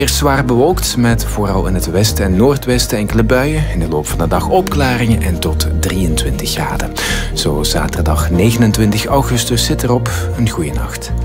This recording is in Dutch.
Eerst zwaar bewolkt met vooral in het westen en noordwesten enkele buien. In de loop van de dag opklaringen en tot 23 graden. Zo zaterdag 29 augustus zit erop. Een goeie nacht.